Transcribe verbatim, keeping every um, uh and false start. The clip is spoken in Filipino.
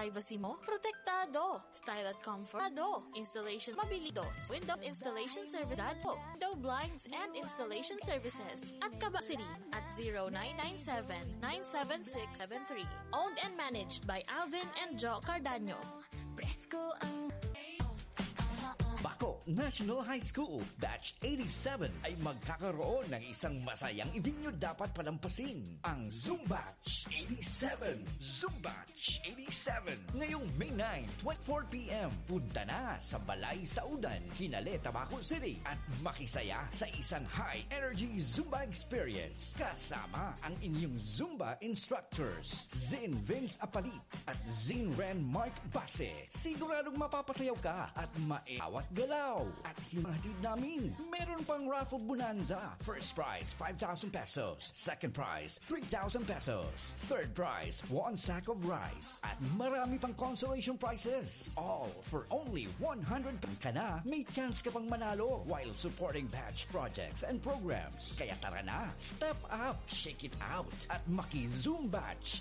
privacy mo, protektado. Style at comfort, do. Installation mabilido. Window installation service, do. Window blinds and installation services. At Caba City at zero nine nine seven, nine seven six seven three. Owned and managed by Alvin and Joe Cardaño. Presko ang Baco National High School Batch eighty-seven ay magkakaroon ng isang masayang event nyo dapat palampasin. Ang Zumbatch eighty-seven. Zumbatch eighty-seven. Ngayong May ninth, four p.m. Punta na sa Balay Saudan, Hinale, Tabaco City at makisaya sa isang high-energy Zumba experience. Kasama ang inyong Zumba instructors, Zin Vince Apalit at Zin Ren Mark Base. Siguradong mapapasayaw ka at maewat galaw. At himatid namin, meron pang raffle bonanza. First prize, five thousand pesos. Second prize, three thousand pesos. Third prize, one sack of rice. At marami pang consolation prizes. All for only one hundred ka na, may chance ka pang manalo while supporting batch projects and programs. Kaya tara na, step up, shake it out at maki-Zoom Batch